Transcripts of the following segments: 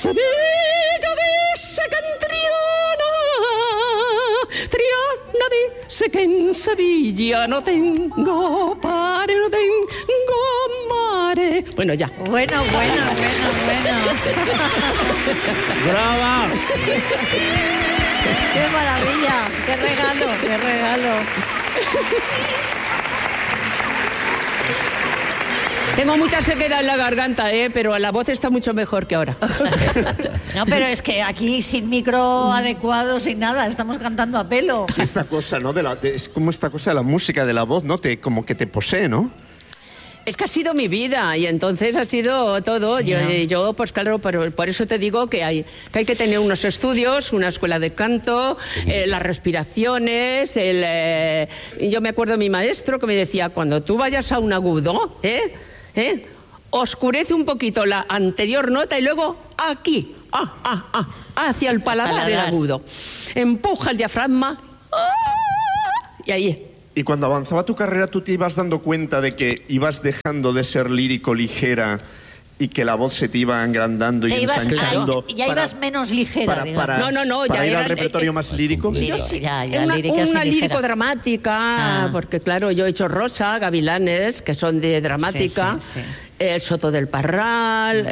Sevilla dice que en Triana dice que en Sevilla no tengo pare, no tengo mare. Bueno, ya. Bueno. ¡Brava! ¡Qué maravilla! ¡Qué regalo! Tengo mucha sequedad en la garganta, pero la voz está mucho mejor que ahora. No, pero es que aquí sin micro adecuado, sin nada, estamos cantando a pelo. Esta cosa, ¿no? Es como esta cosa de la música, de la voz, ¿no? Como que te posee, ¿no? Es que ha sido mi vida y entonces ha sido todo. Yo pues claro, por eso te digo que hay que tener unos estudios, una escuela de canto, las respiraciones. Yo me acuerdo de mi maestro que me decía, cuando tú vayas a un agudo, oscurece un poquito la anterior nota y luego aquí, hacia el paladar del agudo. Empuja el diafragma y ahí. Y cuando avanzaba tu carrera, ¿tú te ibas dando cuenta de que ibas dejando de ser lírico ligera y que la voz se te iba agrandando y ensanchando? Ya ibas menos ligera, No, para ya ir era al repertorio más lírico. Yo sí, una lírico-dramática, porque claro, yo he hecho Rosa, Gavilanes, que son de dramática, El Soto del Parral...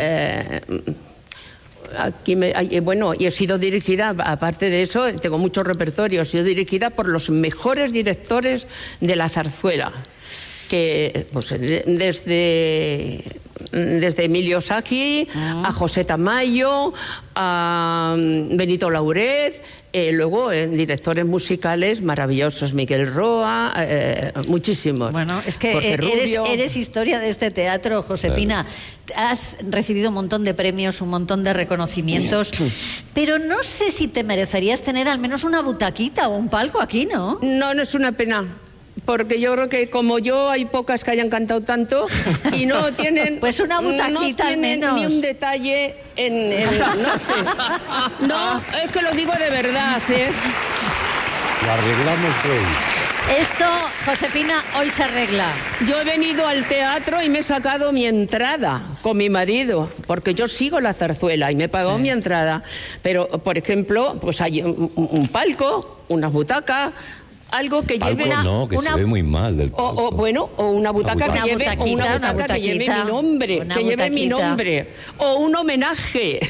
y he sido dirigida, aparte de eso, tengo mucho repertorio, he sido dirigida por los mejores directores de la zarzuela, que pues, desde Emilio Sacchi a José Tamayo, a Benito Lauret, luego directores musicales maravillosos, Miguel Roa, muchísimos. Bueno, es que eres historia de este teatro, Josefina. Has recibido un montón de premios, un montón de reconocimientos, pero no sé si te merecerías tener al menos una butaquita o un palco aquí, ¿no? No es una pena. Porque yo creo que como yo hay pocas que hayan cantado tanto y no tienen pues una butaquita al menos ni un detalle en no sé. No, es que lo digo de verdad, Lo arreglamos hoy. Esto, Josefina, hoy se arregla. Yo he venido al teatro y me he sacado mi entrada con mi marido, porque yo sigo la zarzuela y me he pagado mi entrada. Pero, por ejemplo, pues hay un palco, unas butacas, algo que palco lleve se ve muy mal del palco. o una butaca que lleve mi nombre, mi nombre, o un homenaje.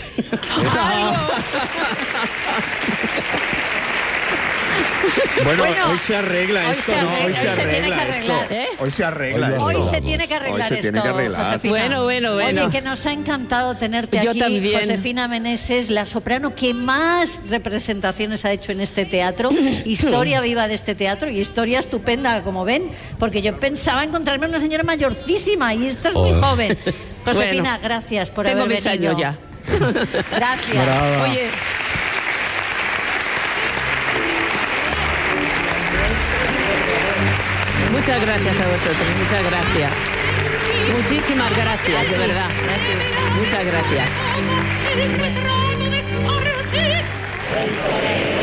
Bueno, hoy se arregla esto, ¿no? Hoy se arregla esto. Hoy se arregla esto. Hoy se tiene que arreglar esto, Josefina. Bueno. Oye, que nos ha encantado tenerte aquí, también. Josefina Meneses, la soprano que más representaciones ha hecho en este teatro, historia viva de este teatro y historia estupenda, como ven, porque yo pensaba encontrarme una señora mayorcísima y esta es muy joven. Josefina, gracias por haber venido. Tengo mis años ya. Gracias. Brava. Oye, muchas gracias a vosotros, muchas gracias. Muchísimas gracias, de verdad. Muchas gracias.